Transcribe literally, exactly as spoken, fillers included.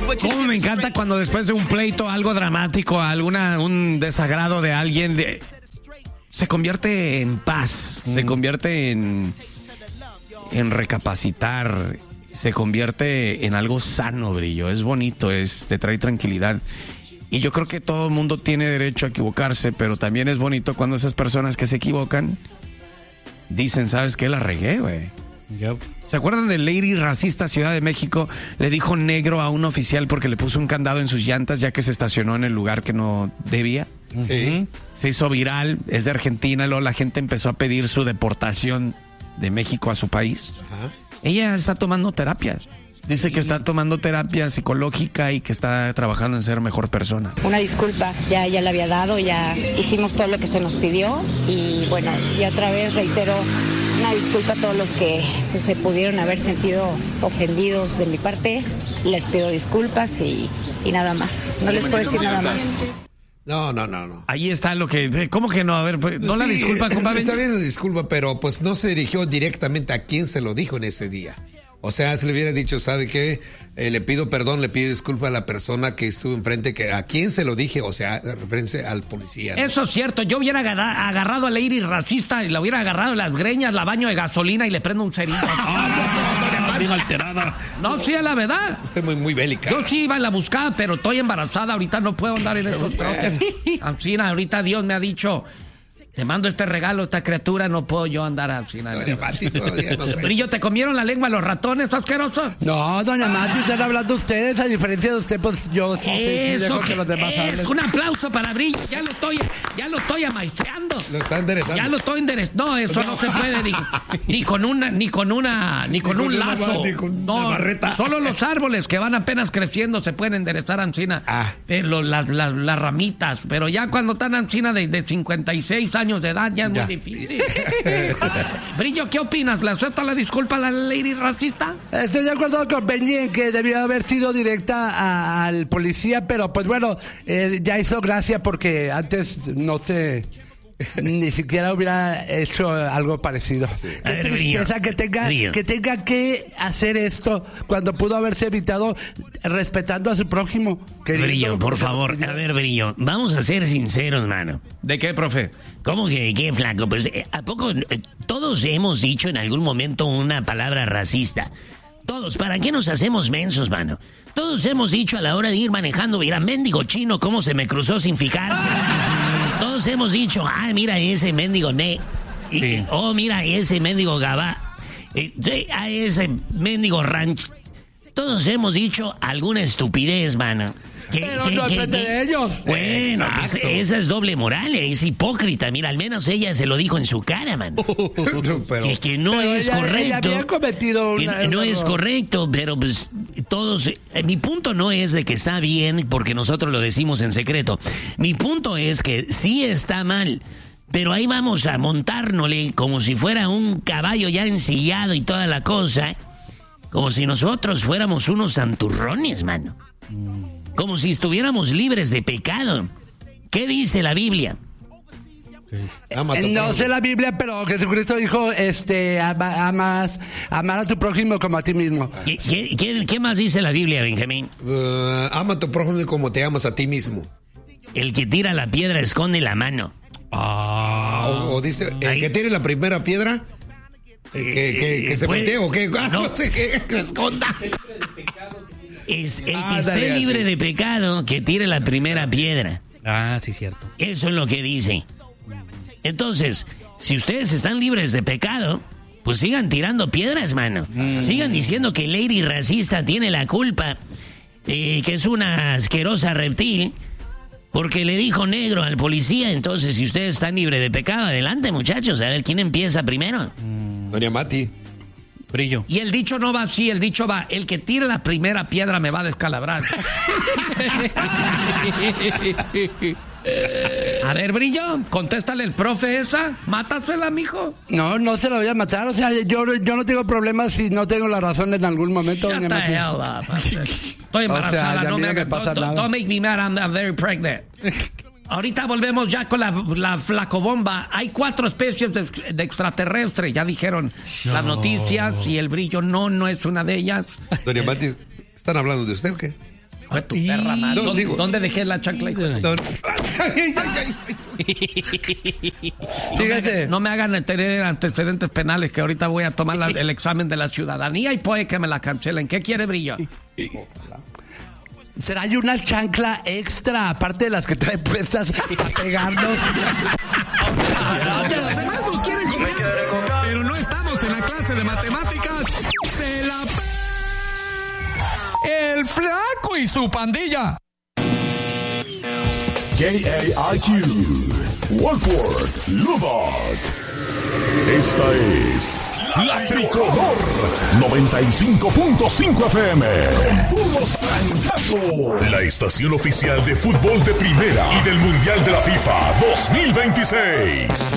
Cómo me encanta cuando después de un pleito, algo dramático, alguna un desagrado de alguien, de, se convierte en paz, mm. se convierte en, en recapacitar, se convierte en algo sano, Brillo. Es bonito, es, te trae tranquilidad. Y yo creo que todo el mundo tiene derecho a equivocarse, pero también es bonito cuando esas personas que se equivocan dicen, ¿sabes qué? La regué, güey. Yep. ¿Se acuerdan del lady racista Ciudad de México? Le dijo negro a un oficial porque le puso un candado en sus llantas ya que se estacionó en el lugar que no debía. Sí. Se hizo viral, es de Argentina, luego la gente empezó a pedir su deportación de México a su país. Ajá. Ella está tomando terapia. Dice que está tomando terapia psicológica y que está trabajando en ser mejor persona. Una disculpa, ya, ya la había dado, ya hicimos todo lo que se nos pidió y bueno, y otra vez reitero una disculpa a todos los que pues, se pudieron haber sentido ofendidos de mi parte. Les pido disculpas y, y nada más. No les puedo decir nada más. No, no, no, no. Ahí está lo que... ¿Cómo que no? A ver, no sí, la disculpa, compadre. Está bien la disculpa, pero pues no se dirigió directamente a quien se lo dijo en ese día. O sea, se le hubiera dicho, ¿sabe qué? Eh, le pido perdón, le pido disculpa a la persona que estuvo enfrente, que a quién se lo dije, o sea, referencia al policía, ¿no? Eso es cierto, yo hubiera agarra, agarrado a la Iris racista y la hubiera agarrado en las greñas, la baño de gasolina y le prendo un cerillo. Bien alterada. No, sí, es la verdad. Usted es muy, muy bélica. Yo sí iba en la buscada, pero estoy embarazada, ahorita no puedo andar en esos trotes. Ancina, ahorita Dios me ha dicho... Te mando este regalo, esta criatura, no puedo yo andar así. Doña Mati, todavía no sé. Brillo, ¿te comieron la lengua los ratones, asqueroso? No, doña Mati, están hablando ustedes, a diferencia de usted, pues yo sí, Eso, sí, que, que los demás es, un aplauso para Brillo, ya lo estoy, ya lo estoy amaestreando. Lo está enderezando. Ya lo estoy enderezando. No, eso no, no se puede ni, ni con una, ni con una, ni con, ni con un una, lazo. Ni con no, una barreta. Solo los árboles que van apenas creciendo se pueden enderezar ancina. Ah. Pero las, las, las ramitas, pero ya cuando están ancina de, de cincuenta y seis años de edad, ya es ya. muy difícil. Brillo, ¿qué opinas? ¿Le acepta la disculpa a la lady racista? Estoy de acuerdo con Benji en que debió haber sido directa a, al policía, pero pues bueno, eh, ya hizo gracia porque antes no sé... Ni siquiera hubiera hecho algo parecido. Sí. Qué ver, tristeza brillo, que tenga brillo. que tenga que hacer esto cuando pudo haberse evitado respetando a su prójimo. Querido. Brillo, por favor, a ver, Brillo, vamos a ser sinceros, mano. ¿De qué, profe? ¿Cómo que de qué, flaco? Pues, ¿a poco todos hemos dicho en algún momento una palabra racista? Todos, ¿para qué nos hacemos mensos, mano? Todos hemos dicho a la hora de ir manejando, mira, mendigo chino, cómo se me cruzó sin fijarse. Todos hemos dicho, ah, mira ese mendigo ne. Y, sí. Oh, mira ese mendigo gabá. Eh, a ese mendigo ranch. Todos hemos dicho alguna estupidez, mano. ¿Qué, Pero qué, no qué, frente qué? de ellos. Bueno, pues esa es doble moral, es hipócrita. Mira, al menos ella se lo dijo en su cara, mano. Pero, que, que no pero es ella, correcto. Ella había cometido una, que no una es error. correcto, pero pues todos... Eh, mi punto no es de que está bien porque nosotros lo decimos en secreto. Mi punto es que sí está mal. Pero ahí vamos a montárnosle como si fuera un caballo ya ensillado y toda la cosa. Como si nosotros fuéramos unos santurrones, mano. Como si estuviéramos libres de pecado. ¿Qué dice la Biblia? Eh, no sé la Biblia, pero Jesucristo dijo, este, ama, amas, amar a tu prójimo como a ti mismo. ¿Qué, qué, qué, qué más dice la Biblia, Benjamín? Uh, ama a tu prójimo como te amas a ti mismo. El que tira la piedra esconde la mano. Ah. O, o dice, el Ahí. que tire la primera piedra, eh, que, que, que se voltee o que, ah, no. no sé, que, que esconda. Es el que ah, esté libre así. de pecado que tire la primera piedra. Ah, sí, cierto. Eso es lo que dice. Entonces, si ustedes están libres de pecado, pues sigan tirando piedras, mano. Mm. Sigan diciendo que Lady Racista tiene la culpa, eh, que es una asquerosa reptil, porque le dijo negro al policía. Entonces, si ustedes están libres de pecado, adelante, muchachos. A ver, ¿quién empieza primero? Mm. Doña Mati. Brillo. Y el dicho no va así, el dicho va, el que tire la primera piedra me va a descalabrar. A ver, Brillo, contéstale el profe esa, mátasela, mijo. No, no se la voy a matar, o sea, yo, yo no tengo problemas si no tengo la razón en algún momento. Shut the hell up. Estoy embarazada, o sea, no me hagas, don't, don't, don't make me mad, I'm, I'm very pregnant. Ahorita volvemos ya con la, la flacobomba. Hay cuatro especies de, de extraterrestres. Ya dijeron no. las noticias y el Brillo no, no es una de ellas. Doña Mati, ¿están hablando de usted o qué? Fue tu perra madre. No, ¿Dónde, digo- ¿Dónde dejé la chancla? hijo de- No, no. Ay, ay, ay, ay. Fíjate. No me hagan tener antecedentes penales, que ahorita voy a tomar la- el examen de la ciudadanía y puede que me la cancelen. ¿Qué quiere, Brillo? Trae una chancla extra, aparte de las que trae puestas para pegarnos. Los demás nos quieren comer, pero no estamos en la clase de matemáticas. ¡Se la pe- El Flaco y su pandilla! K A I Q, Wolford, Lubbock. Esta es La Tricolor noventa y cinco punto cinco F M. Con puros francazos. La estación oficial de fútbol de primera y del Mundial de la FIFA dos mil veintiséis.